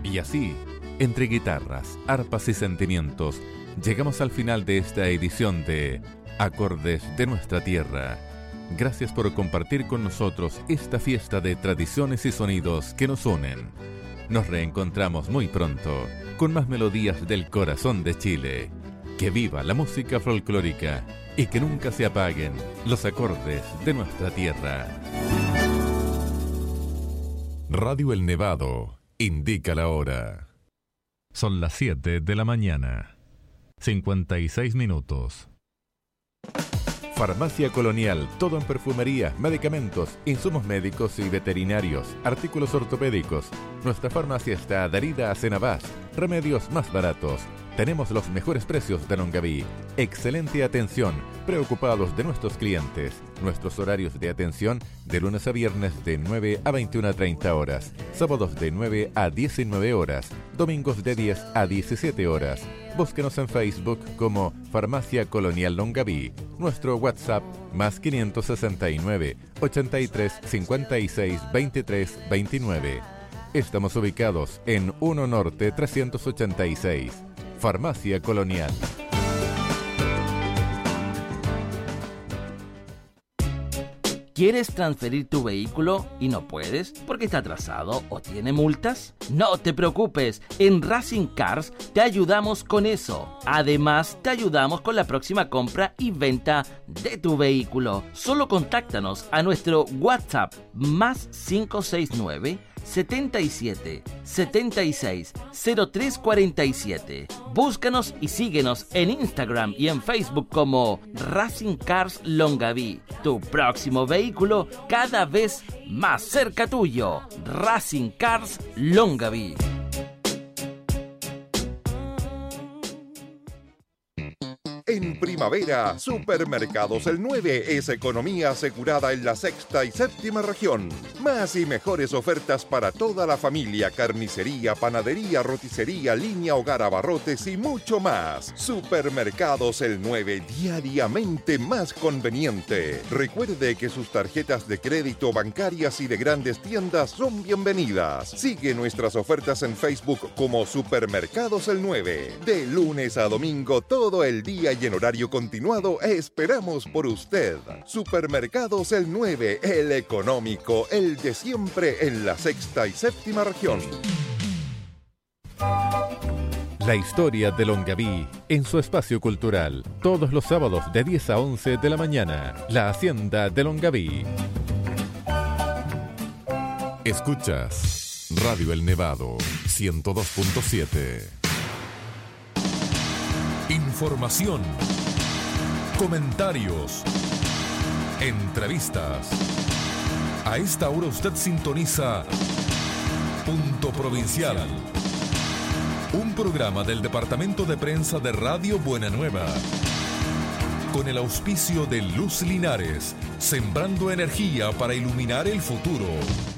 Y así, entre guitarras, arpas y sentimientos, llegamos al final de esta edición de Acordes de Nuestra Tierra. Gracias por compartir con nosotros esta fiesta de tradiciones y sonidos que nos unen. Nos reencontramos muy pronto con más melodías del corazón de Chile. Que viva la música folclórica y que nunca se apaguen los acordes de nuestra tierra. Radio El Nevado indica la hora. Son las 7 de la mañana. 56 minutos. Farmacia Colonial, todo en perfumería, medicamentos, insumos médicos y veterinarios, artículos ortopédicos. Nuestra farmacia está adherida a Cenabás, remedios más baratos. Tenemos los mejores precios de Longaví. Excelente atención, preocupados de nuestros clientes. Nuestros horarios de atención de lunes a viernes de 9 a 21:30 horas, sábados de 9 a 19 horas, domingos de 10 a 17 horas. Búsquenos en Facebook como Farmacia Colonial Longaví. Nuestro WhatsApp más 569 83 56 23 29. Estamos ubicados en 1 Norte 386. Farmacia Colonial. ¿Quieres transferir tu vehículo y no puedes porque está atrasado o tiene multas? No te preocupes, en Racing Cars te ayudamos con eso. Además, te ayudamos con la próxima compra y venta de tu vehículo. Solo contáctanos a nuestro WhatsApp más 569 77 76 0347. Búscanos y síguenos en Instagram y en Facebook como Racing Cars Longaví. Tu próximo vehículo cada vez más cerca tuyo. Racing Cars Longaví. En primavera, Supermercados El 9 es economía asegurada en la sexta y séptima región. Más y mejores ofertas para toda la familia, carnicería, panadería, roticería, línea, hogar, abarrotes y mucho más. Supermercados El 9, diariamente más conveniente. Recuerde que sus tarjetas de crédito, bancarias y de grandes tiendas son bienvenidas. Sigue nuestras ofertas en Facebook como Supermercados El 9. De lunes a domingo, todo el día y en horario continuado, esperamos por usted. Supermercados El 9, el económico, el de siempre en la sexta y séptima región. La historia de Longaví en su espacio cultural. Todos los sábados de 10 a 11 de la mañana. La Hacienda de Longaví. Escuchas Radio El Nevado 102.7. Información, comentarios, entrevistas. A esta hora usted sintoniza Punto Provincial, un programa del Departamento de Prensa de Radio Buena Nueva, con el auspicio de Luz Linares, sembrando energía para iluminar el futuro.